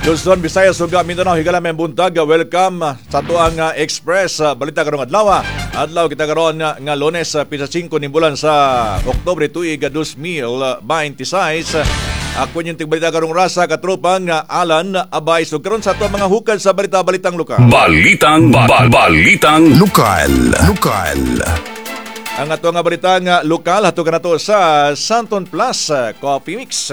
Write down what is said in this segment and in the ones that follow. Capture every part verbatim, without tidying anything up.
Luzon, Visayas, ug Mindanao, higala may buntag. Welcome sa tuang uh, Express uh, balita karong adlaw. Adlaw kita karon nga, nga Lunes, uh, pisa singko ni bulan sa Oktubre tuig two thousand twenty-six. Ako yung tigbalita karong rasa katropang uh, Alan Abay. So karon sa tuang mga hukad sa balita-balitang lokal. Balitang ba- ba- balitang Lokal. Lokal. Ang ato nga balitang uh, lokal hato kanato sa Santon Plus uh, Coffee Mix.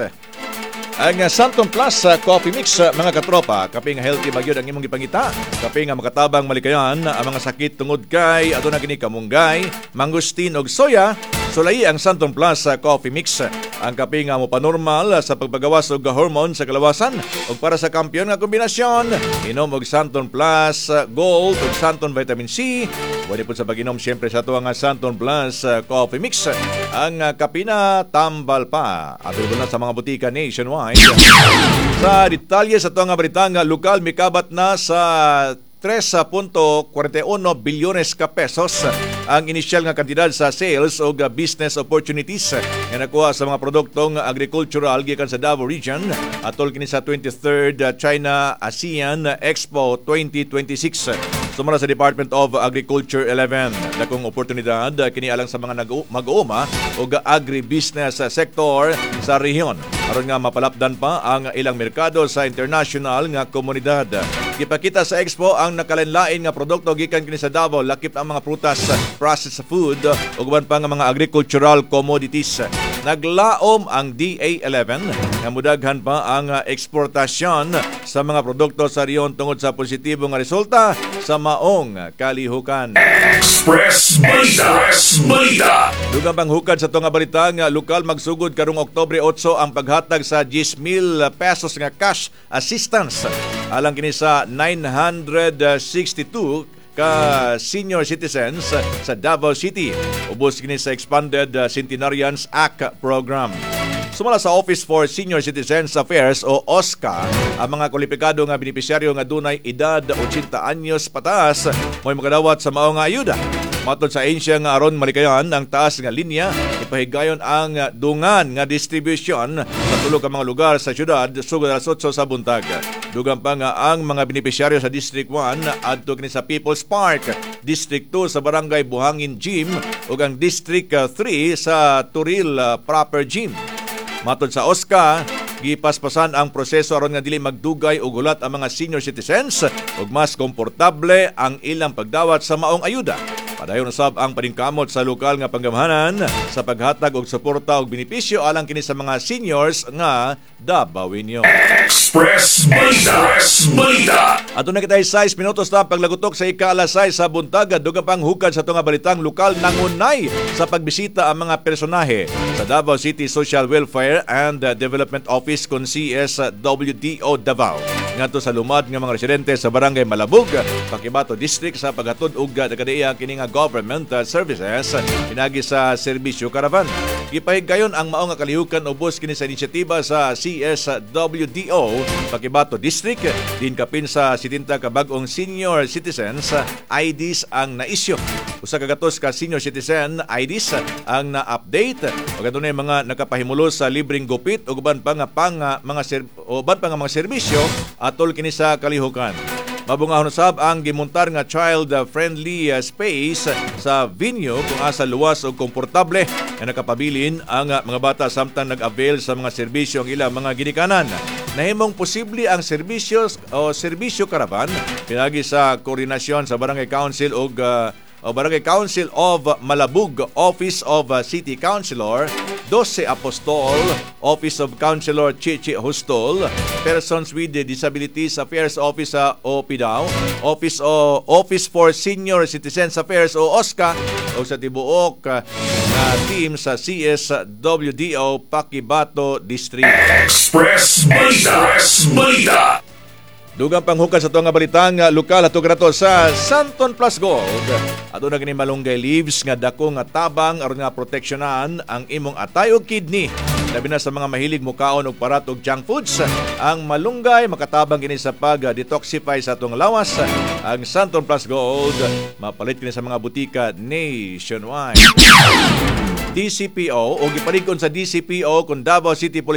Ang Santon Plus uh, Coffee Mix, uh, mga katropa, kaping healthy magyod ang imong gipangita, kaping makatabang malikayan ang mga sakit tungod kay ato na kini kamunggay, mangustin og soya. Sulay ang Santon Plus uh, Coffee Mix. Ang kaping nga mo panormal uh, sa pagpagawas og hormone sa kalawasan ug para sa kampiyon nga kombinasyon, inom og Santon Plus uh, Gold ug Santon Vitamin C. Pwede po sa pag-inom siyempre sa ito ang Santon Plus uh, Coffee Mix. Ang uh, kapina tambal pa. Available na sa mga butika nationwide. Sa detalye sa ito nga balitang lokal, mikabat na sa tres punto forty-one bilyones ka pesos ang inisyal nga kantidad sa sales o business opportunities nga nakuha sa mga produktong agricultural gikan sa Davao Region atol kini sa twenty-third China ASEAN Expo twenty twenty-six. Sumala sa Department of Agriculture eleven, dakong oportunidad kini alang sa mga mag-uuma o agribusiness sector sa rehiyon aron nga mapalapdan pa ang ilang merkado sa international nga komunidad. Gipakita sa Expo ang nakalinlain nga produkto gikan kini sa Davao, lakip ang mga prutas, processed food ug uban pa nga mga agricultural commodities. Naglaom ang D A eleven nga mudaghan pa ang eksportasyon sa mga produkto sa riyon tungod sa positibo nga resulta sa maong kalihukan. Express Balita. Express Balita. Dugang pang hukad sa itong balita nga lokal, magsugod karong Oktubre eight ang paghatag sa ten mil pesos nga cash assistance alang kini sa nine hundred sixty-two ka senior citizens sa Davao City. Ubos kini sa Expanded Centenarians Act program. Sumala sa Office for Senior Citizens Affairs o O S C A, ang mga kwalipikado nga benepisyaryo nga dunay edad eighty anyos pataas mo'y makadawat sa mao nga ayuda. Matod sa ahensya nga aron malikayan ang taas nga linya, ipahigayon ang dungan nga distribution sa tulo ka mga lugar sa syudad sugod alas eight sa buntag. Dugang pa nga ang mga benepisyaryo sa District one adto kini sa People's Park, District two sa Barangay Buhangin Gym ug ang District three sa Turil Proper Gym. Matod sa O S C A, gipaspasan ang proseso aron nga dili magdugay og ulat ang mga senior citizens ug mas komportable ang ilang pagdawat sa maong ayuda. Padayon usab ang paningkamot sa lokal nga panggamahanan sa paghatag og suporta og benepisyo alang kini sa mga seniors nga Davaoenyo. Express Balita. Express Balita. Ato na kitay sais minutos na paglagutok sa ika-alasay sa buntag. Dugang pang hukad sa itong balitang lokal, nangunay sa pagbisita ang mga personahe sa Davao City Social Welfare and Development Office kung C S W D O Davao ngadto sa lumad nga mga residente sa Barangay Malabug, Pakibato District sa paghatod og kadaiya kini nga government services pinagi sa serbisyo karavan. Gipahigayon ang mao nga kalihukan ubos kini sa inisyatiba sa C S W D O Pakibato District din kapin sa setenta ka bag-ong senior citizens I Ds ang naisyo. Usa ka gatos ka senior citizen I Ds ang na-update ug adunay mga nakapahimulos sa libreng gupit ug uban pa nga pang mga ser- uban pa nga mga serbisyo atol kini sa kalihukan. Mabungahon usab ang gimontar nga child-friendly space sa venue kung asa luwas o komportable na nakapabilin ang mga bata samtang nag-avail sa mga serbisyo ang ilang mga ginikanan. Nahimong posible ang serbisyo o serbisyo karavan pinagi sa koordinasyon sa Barangay Council o uh, o Barangay Council of Malabug, Office of City Councilor Dose Apostol, Office of Councilor Chichi Hostol, Persons with Disabilities Affairs Office o P D A O, Office o Office for Senior Citizens Affairs o O S C A o sa tibuok na team sa C S W D O Pakibato District. Express Balita. Express Balita. Dugang panghukad sa itong balitang lokal at nato sa Santon Plus Gold. Ato na gini malunggay leaves nga dako nga tabang aron nga proteksyonan ang imong atay ug kidney. Labi na sa mga mahilig mukaon og parat og junk foods, ang malunggay makatabang kini sa pag-detoxify sa atong lawas. Ang Santon Plus Gold mapalit kini sa mga butika nationwide. D C P O o gipalig-on sa D C P O kung Davao City Police